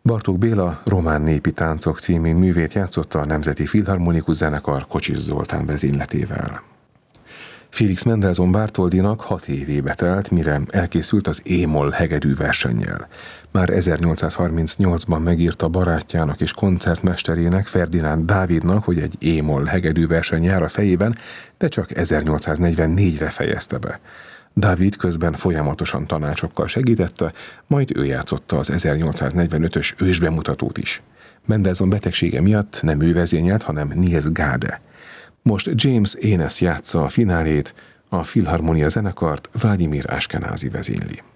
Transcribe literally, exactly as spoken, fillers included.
Bartók Béla Román népi táncok című művét játszotta a Nemzeti Filharmonikus Zenekar Kocsis Zoltán vezényletével. Félix Mendelssohn Bartholdynak hat évébe telt, mire elkészült az é-moll hegedű versennyel. Már ezernyolcszázharmincnyolcban megírta barátjának és koncertmesterének, Ferdinánd Dávidnak, hogy egy é-moll hegedű verseny jár a fejében, de csak ezernyolcszáznegyvennégyre fejezte be. Dávid közben folyamatosan tanácsokkal segítette, majd ő játszotta az ezernyolcszáznegyvenötös ősbemutatót is. Mendelssohn betegsége miatt nem ő vezényelt, hanem Niels Gade. Most James Énes játsza a finálét, a Filharmonia zenekart Vladimir Ashkenazi vezényli.